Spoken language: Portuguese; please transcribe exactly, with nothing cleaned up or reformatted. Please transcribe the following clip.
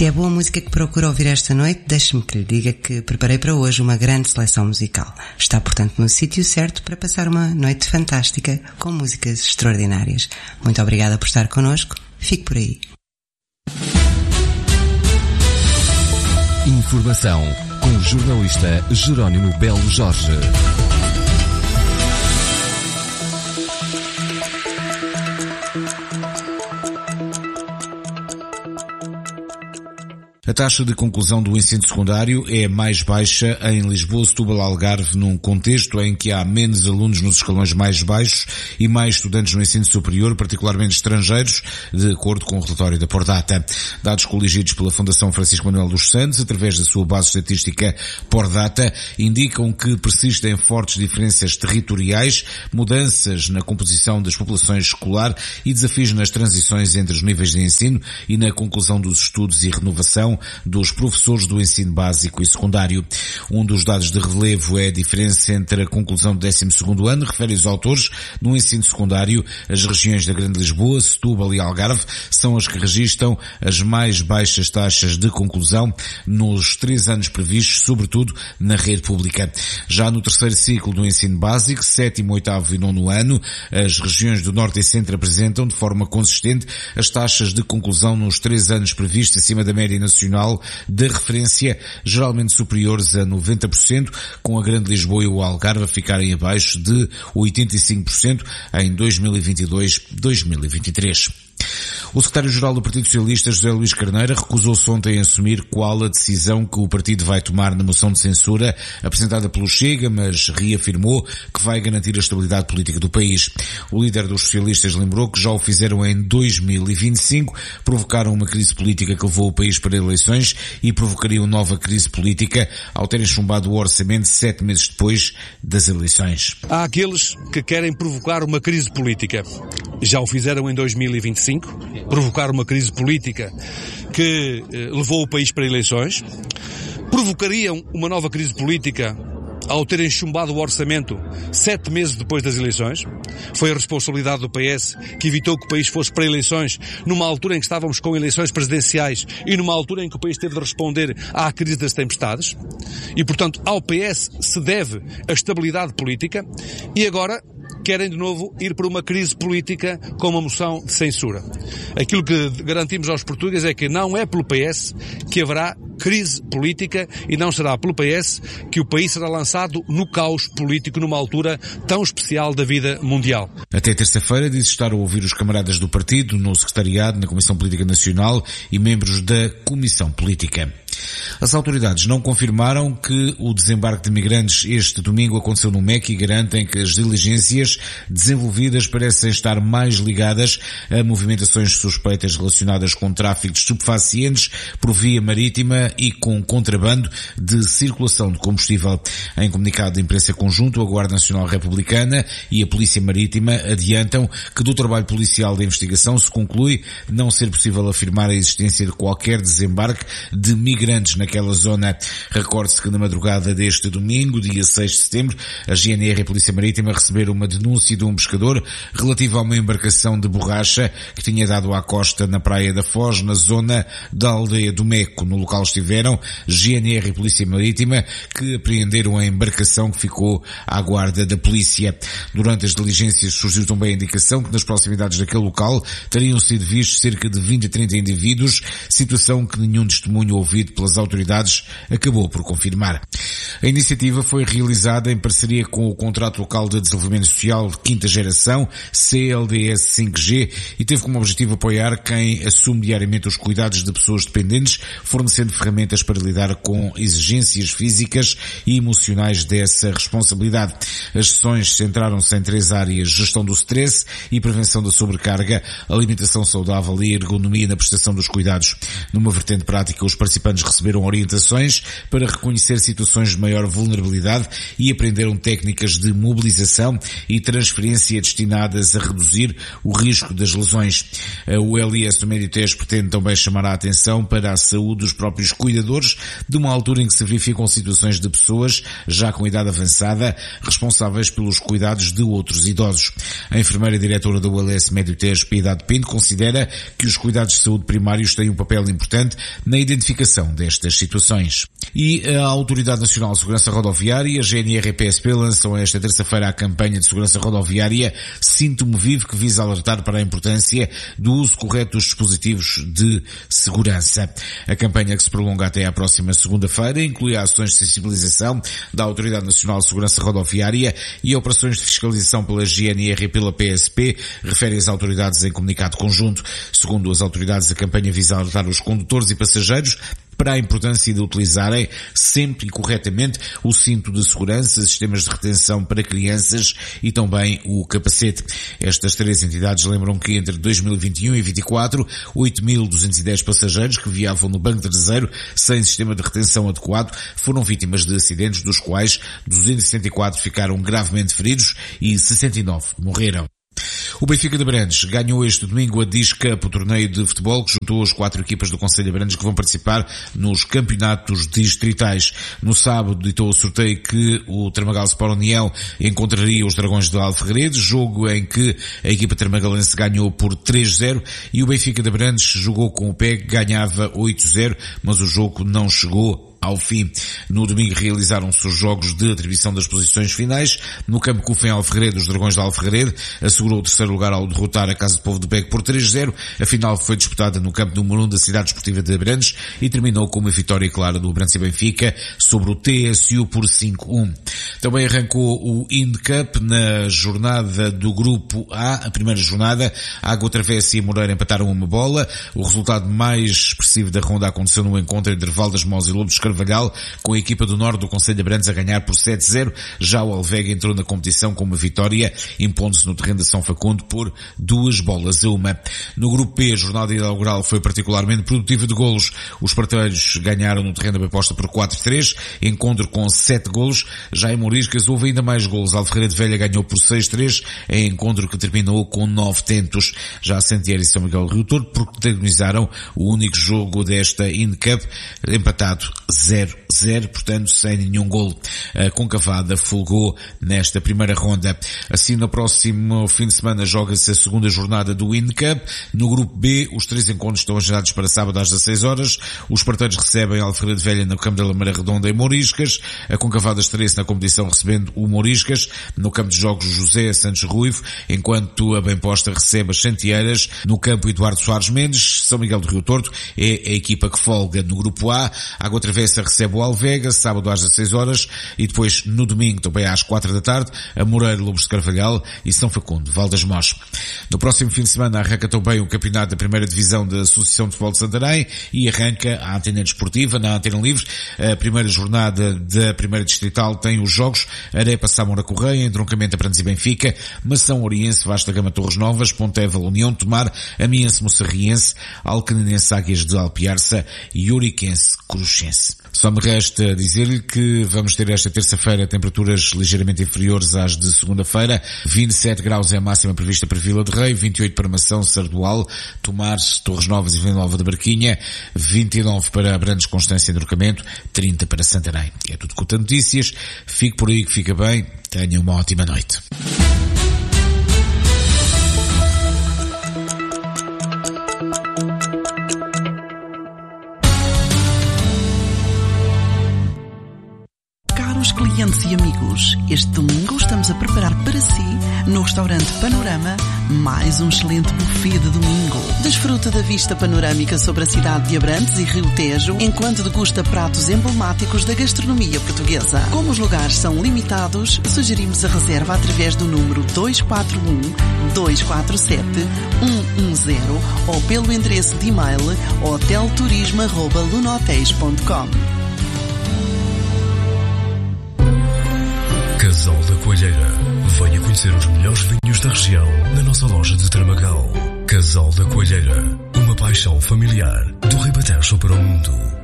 Se é boa música que procura ouvir esta noite, deixe-me que lhe diga que preparei para hoje uma grande seleção musical. Está, portanto, no sítio certo para passar uma noite fantástica com músicas extraordinárias. Muito obrigada por estar connosco. Fique por aí. Informação com o jornalista Jerónimo Belo Jorge. A taxa de conclusão do ensino secundário é mais baixa em Lisboa, Setúbal e Algarve, num contexto em que há menos alunos nos escalões mais baixos e mais estudantes no ensino superior, particularmente estrangeiros, de acordo com o relatório da Pordata. Dados coligidos pela Fundação Francisco Manuel dos Santos, através da sua base estatística Pordata, indicam que persistem fortes diferenças territoriais, mudanças na composição das populações escolar e desafios nas transições entre os níveis de ensino e na conclusão dos estudos e renovação dos professores do ensino básico e secundário. Um dos dados de relevo é a diferença entre a conclusão do décimo segundo ano, refere os autores, no ensino secundário. As regiões da Grande Lisboa, Setúbal e Algarve são as que registram as mais baixas taxas de conclusão nos três anos previstos, sobretudo na rede pública. Já no terceiro ciclo do ensino básico, sétimo, oitavo e nono ano, as regiões do Norte e Centro apresentam de forma consistente as taxas de conclusão nos três anos previstos acima da média nacional da referência, geralmente superiores a noventa por cento, com a Grande Lisboa e o Algarve a ficarem abaixo de oitenta e cinco por cento em dois mil e vinte e dois a dois mil e vinte e três. O secretário-geral do Partido Socialista, José Luís Carneiro, recusou-se ontem a assumir qual a decisão que o partido vai tomar na moção de censura apresentada pelo Chega, mas reafirmou que vai garantir a estabilidade política do país. O líder dos socialistas lembrou que já o fizeram em dois mil e vinte e cinco, provocaram uma crise política que levou o país para eleições e provocariam nova crise política ao terem chumbado o orçamento sete meses depois das eleições. Há aqueles que querem provocar uma crise política. Já o fizeram em dois mil e vinte e cinco, provocar uma crise política que eh, levou o país para eleições, provocariam uma nova crise política ao terem chumbado o orçamento sete meses depois das eleições. Foi a responsabilidade do P S que evitou que o país fosse para eleições numa altura em que estávamos com eleições presidenciais e numa altura em que o país teve de responder à crise das tempestades. E, portanto, ao P S se deve a estabilidade política e agora querem de novo ir para uma crise política com uma moção de censura. Aquilo que garantimos aos portugueses é que não é pelo P S que haverá crise política e não será pelo P S que o país será lançado no caos político numa altura tão especial da vida mundial. Até terça-feira disse estar a ouvir os camaradas do partido no secretariado, na Comissão Política Nacional e membros da Comissão Política. As autoridades não confirmaram que o desembarque de migrantes este domingo aconteceu no M E C e garantem que as diligências desenvolvidas parecem estar mais ligadas a movimentações suspeitas relacionadas com tráfico de estupefacientes por via marítima e com contrabando de circulação de combustível. Em comunicado de imprensa conjunto, a Guarda Nacional Republicana e a Polícia Marítima adiantam que do trabalho policial de investigação se conclui não ser possível afirmar a existência de qualquer desembarque de migrantes naquela zona. Recorde-se que na madrugada deste domingo, dia seis de setembro, a G N R e a Polícia Marítima receberam uma denúncia de um pescador relativa a uma embarcação de borracha que tinha dado à costa na Praia da Foz, na zona da aldeia do Meco. No local estiveram G N R e Polícia Marítima, que apreenderam a embarcação que ficou à guarda da polícia. Durante as diligências surgiu também a indicação que nas proximidades daquele local teriam sido vistos cerca de vinte a trinta indivíduos, situação que nenhum testemunho ouvido pelas autoridades acabou por confirmar. A iniciativa foi realizada em parceria com o Contrato Local de Desenvolvimento Social de Quinta Geração, C L D S cinco G, e teve como objetivo apoiar quem assume diariamente os cuidados de pessoas dependentes, fornecendo ferramentas para lidar com exigências físicas e emocionais dessa responsabilidade. As sessões centraram-se em três áreas: gestão do stress e prevenção da sobrecarga, alimentação saudável e ergonomia na prestação dos cuidados. Numa vertente prática, os participantes receberam orientações para reconhecer situações de maior vulnerabilidade e aprenderam técnicas de mobilização e transferência destinadas a reduzir o risco das lesões. O L I S do Médio-Tejo pretende também chamar a atenção para a saúde dos próprios cuidadores, de uma altura em que se verificam situações de pessoas já com idade avançada responsáveis pelos cuidados de outros idosos. A enfermeira diretora do L S Médio-Tejo, Piedade Pinto, considera que os cuidados de saúde primários têm um papel importante na identificação destas situações. E a Autoridade Nacional de Segurança Rodoviária, a G N R P S P, lançam esta terça-feira a campanha de segurança rodoviária Sinto-me Vivo, que visa alertar para a importância do uso correto dos dispositivos de segurança. A campanha, que se prolonga até à próxima segunda-feira, inclui ações de sensibilização da Autoridade Nacional de Segurança Rodoviária e operações de fiscalização pela G N R e pela P S P, referem as autoridades em comunicado conjunto. Segundo as autoridades, a campanha visa alertar os condutores e passageiros para a importância de utilizarem sempre e corretamente o cinto de segurança, sistemas de retenção para crianças e também o capacete. Estas três entidades lembram que entre dois mil e vinte e um e vinte e quatro, oito mil duzentos e dez passageiros que viavam no banco traseiro sem sistema de retenção adequado foram vítimas de acidentes, dos quais duzentos e sessenta e quatro ficaram gravemente feridos e sessenta e nove morreram. O Benfica de Abrantes ganhou este domingo a Diz Cup, o torneio de futebol que juntou as quatro equipas do Concelho de Abrantes que vão participar nos campeonatos distritais. No sábado ditou o sorteio que o Tramagal Sport União encontraria os Dragões de Alferredo, jogo em que a equipa tremagalense ganhou por três zero e o Benfica de Abrantes jogou com o P E G, ganhava oito zero, mas o jogo não chegou ao fim. No domingo realizaram-se os jogos de atribuição das posições finais. No campo Cufem Alferredo, os Dragões de Alferredo assegurou o terceiro lugar ao derrotar a Casa do Povo do P E G por três zero. A final foi disputada no campo número um da Cidade Desportiva de Abrantes e terminou com uma vitória clara do Abrantes e Benfica sobre o T S U por cinco a um. Também arrancou o Ind Cup na jornada do Grupo A, a primeira jornada. A Água Travessa e a Moreira empataram uma bola. O resultado mais expressivo da ronda aconteceu no encontro entre Valdas Mós e Lobos Carvalhal, com a equipa do Norte do Concelho de Abrantes a ganhar por sete zero. Já o Alvega entrou na competição com uma vitória, impondo-se no terreno de São Facundo por duas bolas a uma. No Grupo B, a jornada inaugural foi particularmente produtiva de golos. Os parteiros ganharam no terreno da Aposta por quatro a três, encontro com sete golos. Já em Moriscas houve ainda mais golos. Alferreira de Velha ganhou por seis a três, em encontro que terminou com nove tentos. Já a Santiago e São Miguel do Rio Torto protagonizaram o único jogo desta Ind Cup, empatado zero a zero, portanto sem nenhum golo. A Concavada folgou nesta primeira ronda. Assim, no próximo fim de semana joga-se a segunda jornada do Ind Cup. No Grupo B, os três encontros estão agendados para sábado às dezasseis horas. Os parteiros recebem a Alferreira de Velha no campo da Lameira Redonda em Moriscas. A Concavada estreia-se na competição recebendo o Moriscas. No campo de jogos, José Santos Ruivo, enquanto a Bem-Posta recebe as Santieiras no campo Eduardo Soares Mendes. São Miguel do Rio Torto é a equipa que folga. No Grupo A, a Água Travessa recebe o Alvega, sábado às dezasseis horas, e depois no domingo, também às quatro da tarde, a Moreira, Lobos de Carvalhal e São Facundo, Valdas Mós. No próximo fim de semana arranca também o campeonato da primeira divisão da Associação de Futebol de Santarém e arranca a Antena Desportiva na Antena Livre. A primeira jornada da primeira distrital tem os jogos Arepa, Samora Correia, Entroncamento Abrantes e Benfica, Mação Oriense, Vasta Gama Torres Novas, Pontevel União Tomar, Amiense Moçarriense, Alcaninense Águias de Alpiarça e Uriquense Cruxense. Só me resta dizer-lhe que vamos ter esta terça-feira temperaturas ligeiramente inferiores às de segunda-feira. vinte e sete graus é a máxima prevista para Vila de Rei, vinte e oito para Mação, Sardual, Tomares, Torres Novas e Vila Nova da Barquinha, vinte e nove para Abrantes, Constância e Entroncamento, trinta para Santarém. É tudo quanto a notícias. Fique por aí que fica bem. Tenha uma ótima noite. Caros clientes e amigos, este domingo estamos a preparar para si, no restaurante Panorama, mais um excelente buffet de domingo. Desfruta da vista panorâmica sobre a cidade de Abrantes e Rio Tejo, enquanto degusta pratos emblemáticos da gastronomia portuguesa. Como os lugares são limitados, sugerimos a reserva através do número dois quatro um, dois quatro sete, um um zero ou pelo endereço de e-mail hotelturismo arroba lunotéis ponto com. Casal da Coelheira. Venha conhecer os melhores vinhos da região na nossa loja de Tramagal. Casal da Coelheira. Uma paixão familiar do Ribatejo para o mundo.